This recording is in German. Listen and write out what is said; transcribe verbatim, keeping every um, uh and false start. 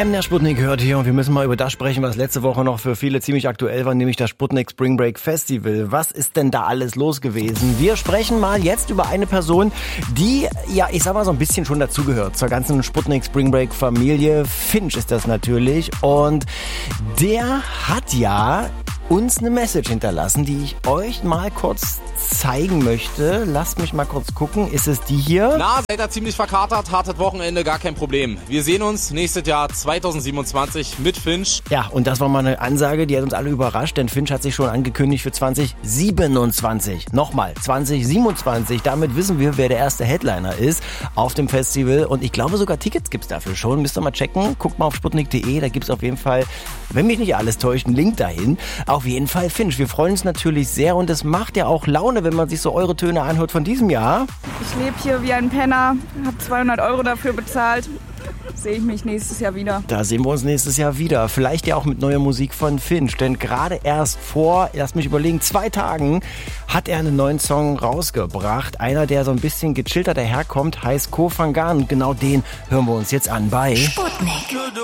M der Sputnik hört hier und wir müssen mal über das sprechen, was letzte Woche noch für viele ziemlich aktuell war, nämlich das Sputnik Spring Break Festival. Was ist denn da alles los gewesen? Wir sprechen mal jetzt über eine Person, die, ja, ich sag mal so ein bisschen schon dazugehört zur ganzen Sputnik Spring Break Familie. Finch ist das natürlich und der hat ja uns eine Message hinterlassen, die ich euch mal kurz zeigen möchte. Lasst mich mal kurz gucken. Ist es die hier? Na, seid ihr ziemlich verkatert, hartes Wochenende, gar kein Problem. Wir sehen uns nächstes Jahr zwanzig siebenundzwanzig mit Finch. Ja, und das war mal eine Ansage, die hat uns alle überrascht, denn Finch hat sich schon angekündigt für zwanzig siebenundzwanzig. Nochmal, zwanzig siebenundzwanzig. Damit wissen wir, wer der erste Headliner ist auf dem Festival. Und ich glaube, sogar Tickets gibt's dafür schon. Müsst ihr mal checken. Guckt mal auf sputnik punkt de. Da gibt's auf jeden Fall, wenn mich nicht alles täuscht, einen Link dahin. Auf jeden Fall Finch. Wir freuen uns natürlich sehr und es macht ja auch Laune, wenn man sich so eure Töne anhört von diesem Jahr. Ich lebe hier wie ein Penner, habe zweihundert Euro dafür bezahlt. Sehe ich mich nächstes Jahr wieder. Da sehen wir uns nächstes Jahr wieder. Vielleicht ja auch mit neuer Musik von Finch. Denn gerade erst vor, lasst mich überlegen, zwei Tagen hat er einen neuen Song rausgebracht. Einer, der so ein bisschen gechillter daherkommt, heißt Koh Phangan. Und genau den hören wir uns jetzt an bei Sputnik.